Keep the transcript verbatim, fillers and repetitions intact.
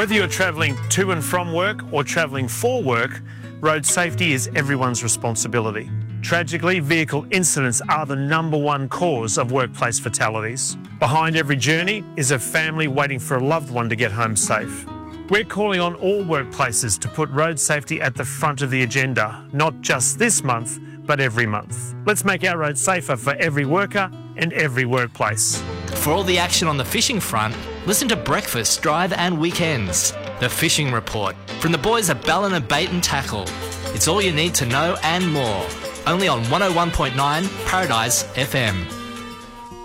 Whether you're travelling to and from work or travelling for work, road safety is everyone's responsibility. Tragically, vehicle incidents are the number one cause of workplace fatalities. Behind every journey is a family waiting for a loved one to get home safe. We're calling on all workplaces to put road safety at the front of the agenda, not just this month, but every month. Let's make our roads safer for every worker and every workplace. For all the action on the fishing front, listen to Breakfast, Drive and Weekends. The Fishing Report from the boys at Ballina Bait and Tackle. It's all you need to know and more. Only on one oh one point nine Paradise F M.